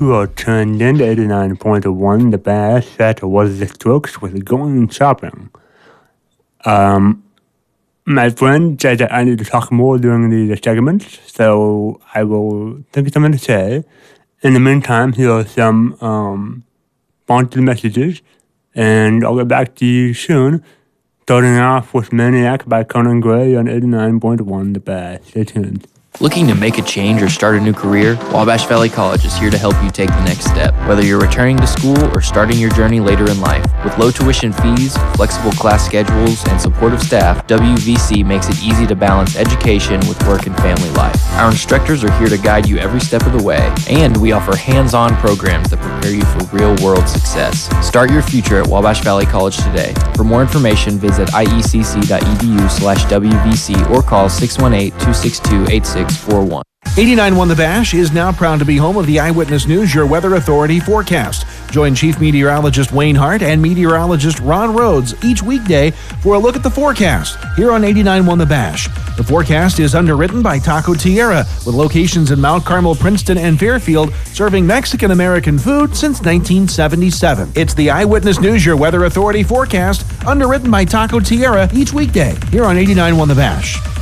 who are tuned in to 89.1 The Bash that was the Strokes with going shopping. My friend said that I need to talk more during the segments, so I will think of something to say. In the meantime, here are some sponsored messages, and I'll get back to you soon. Starting off with Maniac by Conan Gray on 89.1 The Bash. Stay tuned. Looking to make a change or start a new career? Wabash Valley College is here to help you take the next step. Whether you're returning to school or starting your journey later in life, with low tuition fees, flexible class schedules, and supportive staff, WVC makes it easy to balance education with work and family life. Our instructors are here to guide you every step of the way, and we offer hands-on programs that prepare you for real-world success. Start your future at Wabash Valley College today. For more information, visit iecc.edu/WVC or call 618-262-8641. 89.1 The Bash is now proud to be home of the Eyewitness News, your weather authority forecast. Join Chief Meteorologist Wayne Hart and Meteorologist Ron Rhodes each weekday for a look at the forecast here on 89.1 The Bash. The forecast is underwritten by Taco Tierra, with locations in Mount Carmel, Princeton, and Fairfield, serving Mexican-American food since 1977. It's the Eyewitness News, your weather authority forecast, underwritten by Taco Tierra each weekday here on 89.1 The Bash.